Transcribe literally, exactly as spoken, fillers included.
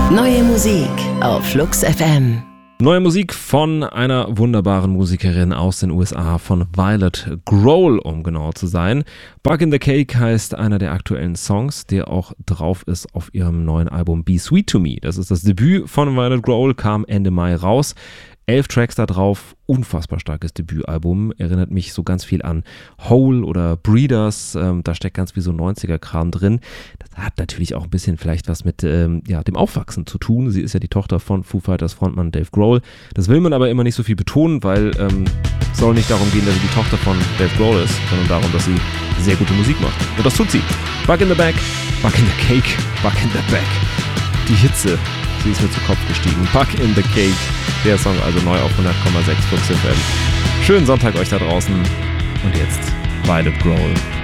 Neue Musik auf Flux F M. Neue Musik von einer wunderbaren Musikerin aus den U S A, von Violet Grohl, um genau zu sein. Bug in the Cake heißt einer der aktuellen Songs, der auch drauf ist auf ihrem neuen Album Be Sweet to Me. Das ist das Debüt von Violet Grohl, kam Ende Mai raus. Elf Tracks da drauf, unfassbar starkes Debütalbum, erinnert mich so ganz viel an Hole oder Breeders, ähm, da steckt ganz viel so neunziger-Kram drin. Das hat natürlich auch ein bisschen vielleicht was mit ähm, ja, dem Aufwachsen zu tun. Sie ist ja die Tochter von Foo Fighters Frontmann Dave Grohl. Das will man aber immer nicht so viel betonen, weil ähm, es soll nicht darum gehen, dass sie die Tochter von Dave Grohl ist, sondern darum, dass sie sehr gute Musik macht. Und das tut sie. Bug in the Bag, Bug in the Cake, Bug in the Bag. Die Hitze, sie ist mir zu Kopf gestiegen. Bug in the Cake. Der Song also neu auf hundert Komma sechs Flux F M. Schönen Sonntag euch da draußen. Und jetzt Violet Grohl.